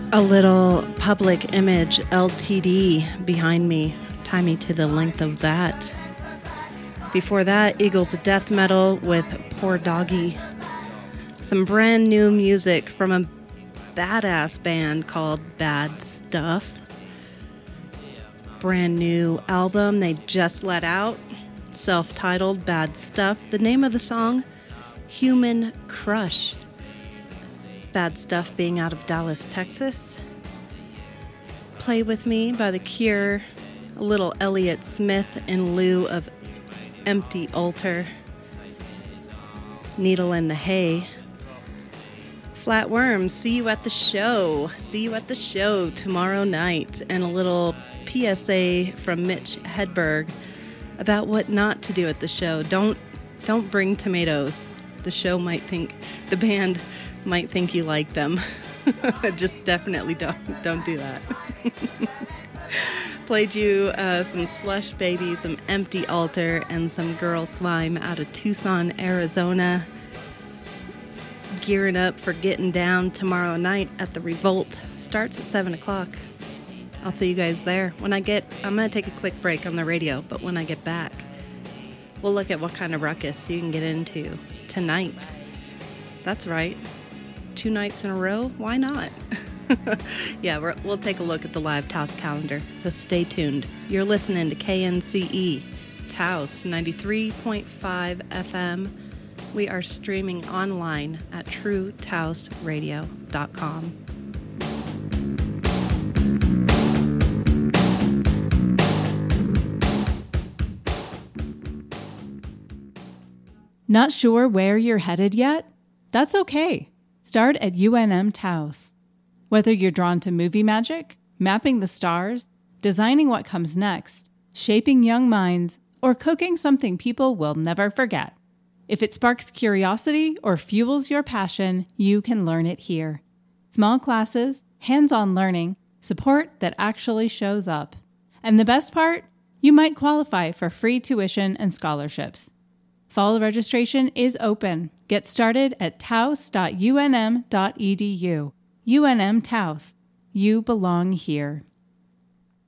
A little Public Image LTD behind me. Tie me to the length of that. Before that, Eagles of Death Metal with Poor Doggy. Some brand new music from a badass band called Bad Stuff. Brand new album they just let out. Self-titled Bad Stuff. The name of the song, Human Crush. Bad Stuff being out of Dallas, Texas. Play With Me by The Cure. A little Elliott Smith in lieu of Empty Altar. Needle in the Hay. Flatworms, see you at the show. See you at the show tomorrow night. And a little PSA from Mitch Hedberg about what not to do at the show. Don't bring tomatoes. The band might think you like them. Just definitely don't do that. Played you some Slush Baby, some Empty Altar, and some Girl Slime out of Tucson, Arizona. Gearing up for getting down tomorrow night at the Revolt. Starts at 7 o'clock. I'll see you guys there. I'm going to take a quick break on the radio, but when I get back, we'll look at what kind of ruckus you can get into tonight. That's right. 2 nights in a row? Why not? Yeah, we'll take a look at the live Taos calendar, so stay tuned. You're listening to KNCE, Taos 93.5 FM. We are streaming online at truetaosradio.com. Not sure where you're headed yet? That's okay. Start at UNM Taos. Whether you're drawn to movie magic, mapping the stars, designing what comes next, shaping young minds, or cooking something people will never forget. If it sparks curiosity or fuels your passion, you can learn it here. Small classes, hands-on learning, support that actually shows up. And the best part? You might qualify for free tuition and scholarships. Fall registration is open. Get started at taos.unm.edu. UNM Taos. You belong here.